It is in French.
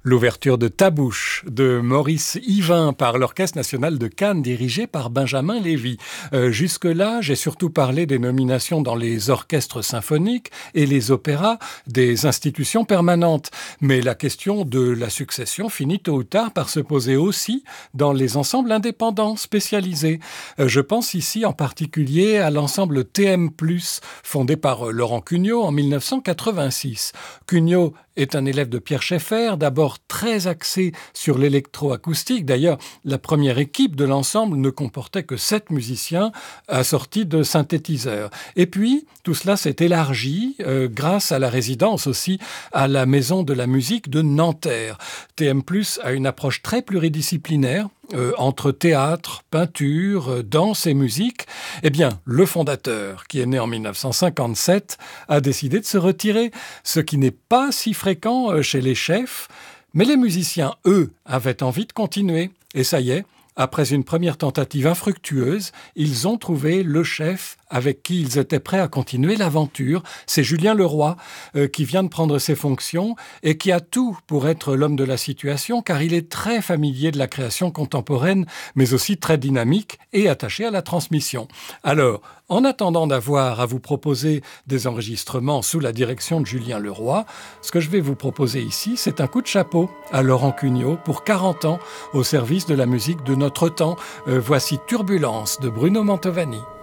L'ouverture de Ta bouche de Maurice Yvain par l'Orchestre national de Cannes dirigé par Benjamin Lévy. Jusque-là, j'ai surtout parlé des nominations dans les orchestres symphoniques et les opéras des institutions permanentes. Mais la question de la succession finit tôt ou tard par se poser aussi dans les ensembles indépendants spécialisés. Je pense ici en particulier à l'ensemble TM+, fondé par Laurent Cugnot en 1986. Cugnot est un élève de Pierre Schaeffer, d'abord très axé sur l'électroacoustique. D'ailleurs, la première équipe de l'ensemble ne comportait que 7 musiciens assortis de synthétiseurs. Et puis, tout cela s'est élargi grâce à la résidence aussi à la Maison de la musique de Nanterre. TM+, a une approche très pluridisciplinaire entre théâtre, peinture, danse et musique. Eh bien, le fondateur, qui est né en 1957, a décidé de se retirer, ce qui n'est pas si fréquent chez les chefs. Mais les musiciens, eux, avaient envie de continuer. Et ça y est, après une première tentative infructueuse, ils ont trouvé le chef avec qui ils étaient prêts à continuer l'aventure. C'est Julien Leroy qui vient de prendre ses fonctions et qui a tout pour être l'homme de la situation, car il est très familier de la création contemporaine, mais aussi très dynamique et attaché à la transmission. Alors, en attendant d'avoir à vous proposer des enregistrements sous la direction de Julien Leroy, ce que je vais vous proposer ici, c'est un coup de chapeau à Laurent Cugnot pour 40 ans au service de la musique de notre temps. Voici Turbulence de Bruno Mantovani.